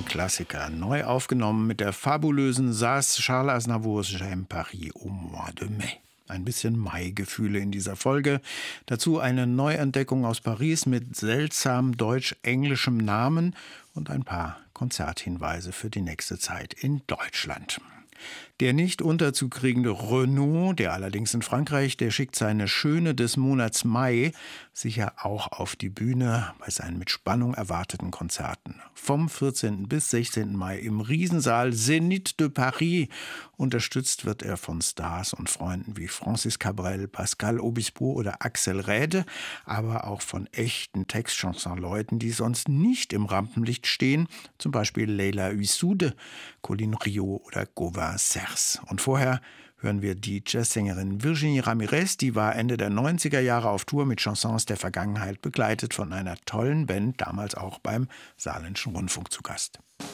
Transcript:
Klassiker, neu aufgenommen mit der fabulösen Sas Charles Aznavours J'aime Paris au mois de mai. Ein bisschen Mai-Gefühle in dieser Folge. Dazu eine Neuentdeckung aus Paris mit seltsam deutsch-englischem Namen und ein paar Konzerthinweise für die nächste Zeit in Deutschland. Der nicht unterzukriegende Renaud, der allerdings in Frankreich, der schickt seine Schöne des Monats Mai sicher auch auf die Bühne bei seinen mit Spannung erwarteten Konzerten. Vom 14. bis 16. Mai im Riesensaal Zénith de Paris. Unterstützt wird er von Stars und Freunden wie Francis Cabrel, Pascal Obispo oder Axel Räde, aber auch von echten Textchanson-Leuten, die sonst nicht im Rampenlicht stehen, zum Beispiel Leila Huissoude, Colin Rio oder Gauvin Cers. Und vorher hören wir die Jazzsängerin Virginie Ramirez, die war Ende der 90er Jahre auf Tour mit Chansons der Vergangenheit, begleitet von einer tollen Band, damals auch beim Saarländischen Rundfunk zu Gast.